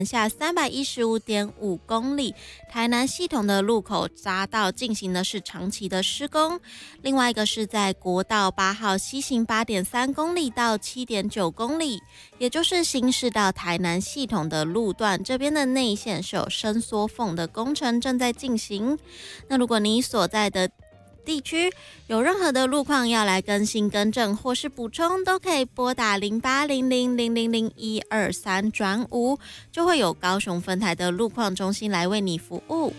下315.5公里，台南系统的路口匝道进行的是长期的施工。另外一个是在国道8号西行8.3公里到7.9公里，也就是新市到台南系统的路段，这边的内线是有伸缩缝的工程正在进行。那如果你所在的地区有任何的路况要来更新更正或是补充，都可以拨打0800000123转5，就会有高雄分台的路况中心来为你服务。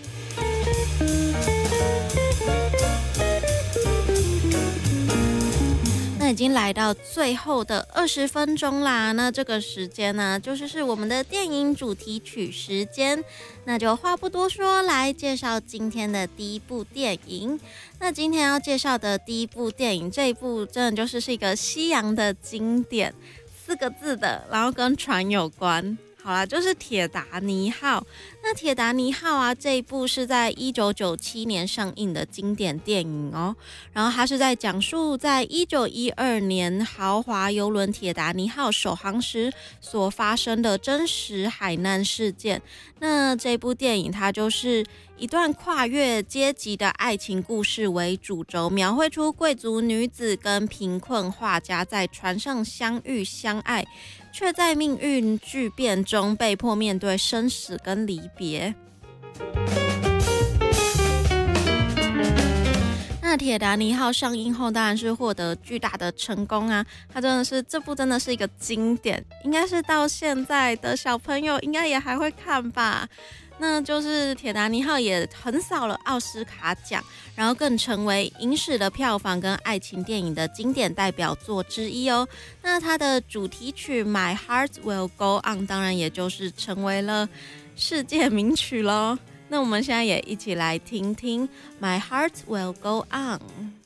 那已经来到最后的20分钟啦，那这个时间呢，就是我们的电影主题曲时间。那就话不多说，来介绍今天的第一部电影。那今天要介绍的第一部电影，这一部真的是一个西洋的经典，4个字的，然后跟船有关。好啦，就是铁达尼号。那铁达尼号啊，这一部是在1997年上映的经典电影哦。然后它是在讲述在1912年豪华邮轮铁达尼号首航时所发生的真实海难事件。那这部电影它就是一段跨越阶级的爱情故事为主轴，描绘出贵族女子跟贫困画家在船上相遇相爱，却在命运巨变中被迫面对生死跟离别。那铁达尼号上映后当然是获得巨大的成功啊，这部真的是一个经典，应该是到现在的小朋友应该也还会看吧。那就是铁达尼号也横扫了奥斯卡奖，然后更成为影史的票房跟爱情电影的经典代表作之一哦。那它的主题曲 My Heart Will Go On 当然也就是成为了世界名曲咯。那我们现在也一起来听听 My Heart Will Go On。